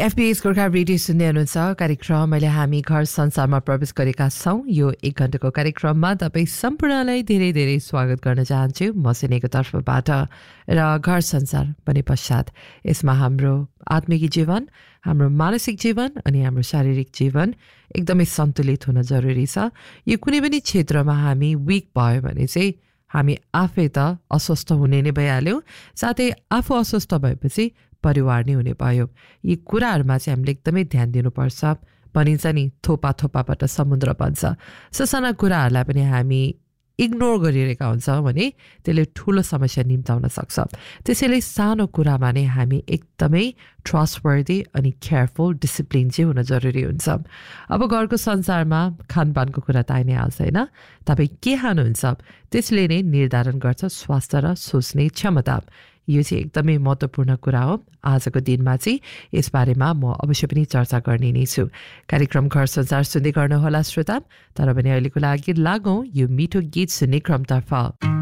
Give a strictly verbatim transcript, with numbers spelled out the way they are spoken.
FPS Gorkha radio सुन्दै हुनुहुन्छ। कार्यक्रम अहिले हामी घर संसारमा प्रवेश गरेका छौँ। यो एक घण्टाको कार्यक्रममा तपाईँ सम्पूर्णलाई धेरै धेरै स्वागत गर्न चाहन्छु म सिनेको तर्फबाट। र घर संसार भने पश्चात यसमा हाम्रो आत्मिक जीवन, हाम्रो मानसिक जीवन अनि हाम्रो शारीरिक जीवन एकदमै सन्तुलित हुन जरुरी छ। यो कुनै पनि क्षेत्रमा हामी विक भयो भने चाहिँ हामी आफै त अस्वस्थ हुने नै भइहाल्यौँ, साथै आफू अस्वस्थ भएपछि परिवार नै हुने भयो। यी कुराहरूमा चाहिँ हामीले एकदमै ध्यान दिनुपर्छ। भनिन्छ नि थोपा थोपाबाट समुद्र बन्छ। ससाना कुराहरूलाई पनि हामी इग्नोर गरिरहेका हुन्छौँ भने त्यसले ठुलो समस्या निम्ताउन सक्छ। त्यसैले सानो कुरामा नै हामी एकदमै ट्रस्टवर्दी अनि केयरफुल डिसिप्लिन चाहिँ हुन जरुरी हुन्छ। अब घरको संसारमा खानपानको कुरा त आइ नै हाल्छ होइन। तपाईँ के खानुहुन्छ त्यसले नै निर्धारण गर्छ स्वास्थ्य र सोच्ने क्षमता। यो चाहिँ एकदमै महत्त्वपूर्ण कुरा हो। आजको दिनमा चाहिँ यसबारेमा म अवश्य पनि चर्चा गर्ने नै छु। कार्यक्रम घर संसार सुन्दै गर्नुहोला श्रोता। तर पनि अहिलेको लागि लागौँ यो मिठो गीत सुन्ने क्रमतर्फ।